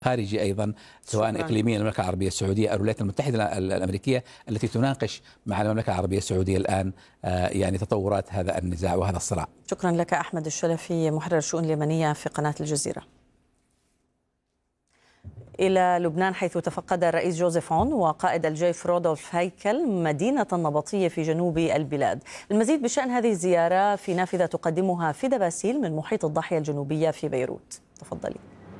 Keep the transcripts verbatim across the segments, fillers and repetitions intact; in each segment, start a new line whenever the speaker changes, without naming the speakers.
خارجي أيضا سواء
شكرا.
إقليميا المملكة العربية السعودية أو الولايات المتحدة الأمريكية التي تناقش مع المملكة العربية السعودية الآن يعني تطورات هذا النزاع وهذا الصراع.
شكرا لك أحمد الشلفي محرر الشؤون اليمنية في قناة الجزيرة. إلى لبنان، حيث تفقد الرئيس جوزيف عون وقائد الجيش رودولف هيكل مدينة النبطية في جنوب البلاد. المزيد بشأن هذه الزيارة في نافذة تقدمها فدا باسيل من محيط الضاحية الجنوبية في بيروت. تفضلي.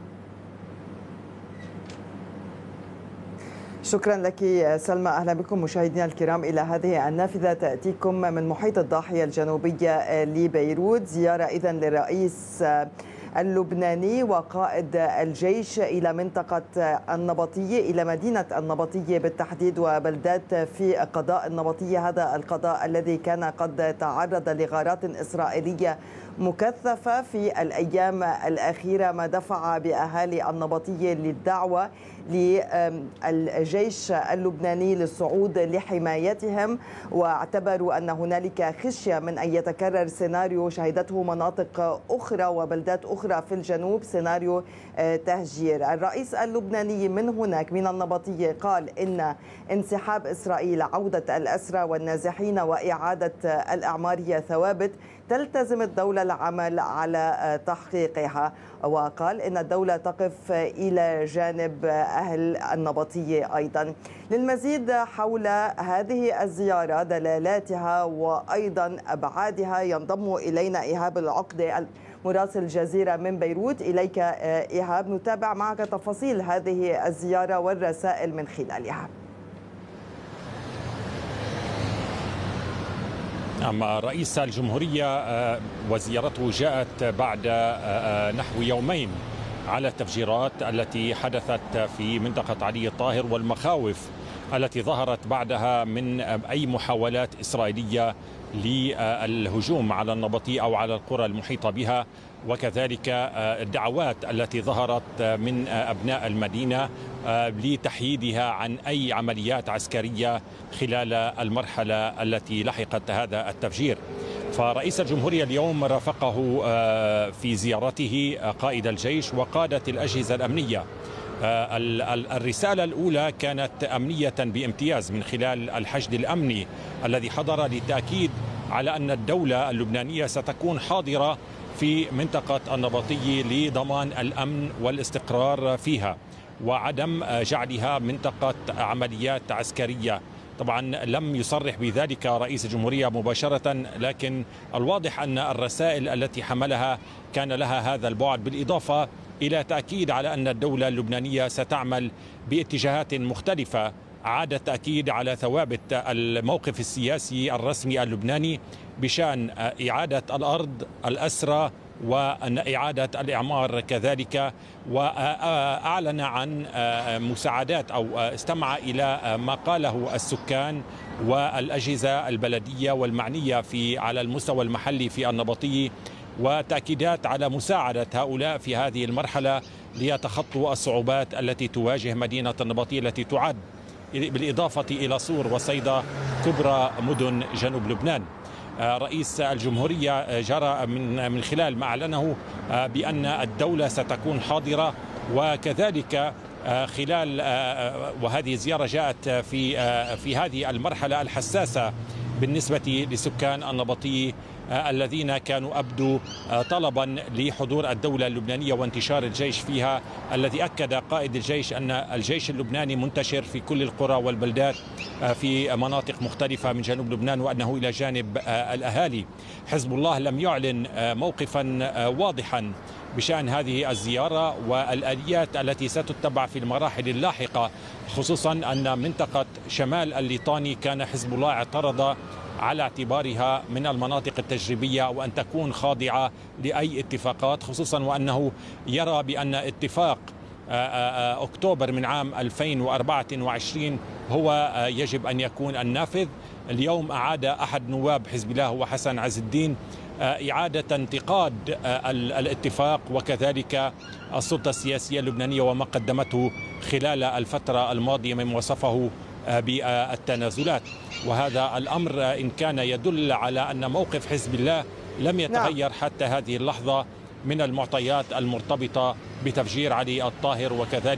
شكرا لك سلمى. أهلا بكم مشاهدينا الكرام إلى هذه النافذة تأتيكم من محيط الضاحية الجنوبية لبيروت. زيارة إذن للرئيس اللبناني وقائد الجيش إلى منطقة النبطية، إلى مدينة النبطية بالتحديد وبلدات في قضاء النبطية، هذا القضاء الذي كان قد تعرض لغارات إسرائيلية مكثفة في الأيام الأخيرة، ما دفع بأهالي النبطية للدعوة للجيش اللبناني للصعود لحمايتهم، واعتبروا أن هنالك خشية من أن يتكرر سيناريو شهدته مناطق أخرى وبلدات أخرى في الجنوب، سيناريو تهجير. الرئيس اللبناني من هناك من النبطية قال إن انسحاب إسرائيل، عودة الأسرى والنازحين وإعادة الأعمار هي ثوابت تلتزم الدولة العمل على تحقيقها، وقال إن الدولة تقف إلى جانب أهل النبطية أيضا. للمزيد حول هذه الزيارة، دلالاتها وأيضا أبعادها، ينضم إلينا إيهاب العقدة مراسل الجزيرة من بيروت. إليك إيهاب، نتابع معك تفاصيل هذه الزيارة والرسائل من خلالها.
نعم، رئيس الجمهورية وزيارته جاءت بعد نحو يومين على التفجيرات التي حدثت في منطقة علي الطاهر والمخاوف التي ظهرت بعدها من أي محاولات إسرائيلية للهجوم على النبطية أو على القرى المحيطة بها، وكذلك الدعوات التي ظهرت من أبناء المدينة لتحييدها عن أي عمليات عسكرية خلال المرحلة التي لحقت هذا التفجير. فرئيس الجمهورية اليوم رافقه في زيارته قائد الجيش وقادة الأجهزة الأمنية. الرسالة الأولى كانت أمنية بامتياز من خلال الحشد الأمني الذي حضر للتأكيد على أن الدولة اللبنانية ستكون حاضرة في منطقة النبطية لضمان الأمن والاستقرار فيها وعدم جعلها منطقة عمليات عسكرية. طبعا لم يصرح بذلك رئيس الجمهورية مباشرة، لكن الواضح أن الرسائل التي حملها كان لها هذا البعد، بالإضافة إلى تأكيد على أن الدولة اللبنانية ستعمل باتجاهات مختلفة، عاد التأكيد على ثوابت الموقف السياسي الرسمي اللبناني بشأن إعادة الأرض، الأسرى، وإعادة الإعمار كذلك، وأعلن عن مساعدات أو استمع إلى ما قاله السكان والأجهزة البلدية والمعنية في على المستوى المحلي في النبطية، وتأكيدات على مساعدة هؤلاء في هذه المرحلة ليتخطوا الصعوبات التي تواجه مدينة النبطية التي تعد بالإضافة إلى صور وصيدا كبرى مدن جنوب لبنان. رئيس الجمهورية جرى من من خلال ما أعلنه بأن الدولة ستكون حاضرة، وكذلك خلال وهذه الزيارة جاءت في في هذه المرحلة الحساسة بالنسبة لسكان النبطية الذين كانوا أبدوا طلبا لحضور الدولة اللبنانية وانتشار الجيش فيها، الذي أكد قائد الجيش أن الجيش اللبناني منتشر في كل القرى والبلدات في مناطق مختلفة من جنوب لبنان، وأنه إلى جانب الأهالي. حزب الله لم يعلن موقفا واضحا بشأن هذه الزيارة والآليات التي ستتبع في المراحل اللاحقة، خصوصا أن منطقة شمال الليطاني كان حزب الله اعترض على اعتبارها من المناطق التجريبية وأن تكون خاضعة لأي اتفاقات، خصوصا وأنه يرى بأن اتفاق أكتوبر من عام ألفين وأربعة وعشرين هو يجب أن يكون النافذ. اليوم أعاد أحد نواب حزب الله هو حسن عز الدين إعادة انتقاد الاتفاق وكذلك السلطة السياسية اللبنانية وما قدمته خلال الفترة الماضية مما وصفه بالتنازلات. وهذا الأمر إن كان يدل على أن موقف حزب الله لم يتغير حتى هذه اللحظة من المعطيات المرتبطة بتفجير علي الطاهر وكذلك